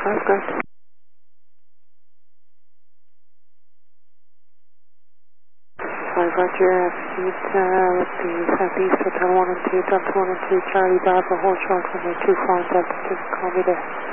Sounds good. Sorry, Roger, speed with the Southeast Hotel 1 and 2, Delta 1 and 2, Charlie Bravo, hold short when you're too far, Delta 2, call me there.